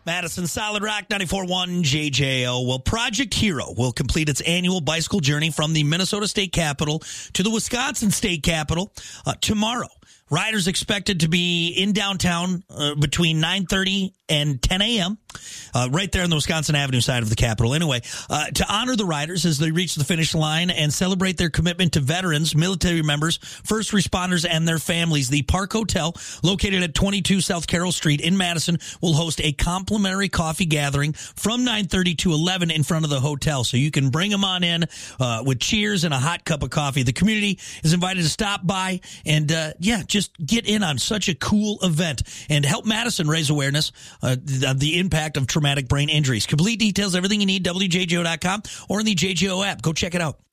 Madison Solid Rock 94.1 JJO. Well, Project Hero will complete its annual bicycle journey from the Minnesota State Capitol to the Wisconsin State Capitol tomorrow. Riders expected to be in downtown between 9:30 and 10 a.m., right there on the Wisconsin Avenue side of the Capitol. Anyway, to honor the riders as they reach the finish line and celebrate their commitment to veterans, military members, first responders, and their families, the Park Hotel, located at 22 South Carroll Street in Madison, will host a complimentary coffee gathering from 9:30 to 11 in front of the hotel. So you can bring them on in with cheers and a hot cup of coffee. The community is invited to stop by and, just get in on such a cool event and help Madison raise awareness of the impact of traumatic brain injuries. Complete details, everything you need, WJJO.com or in the JJO app. Go check it out.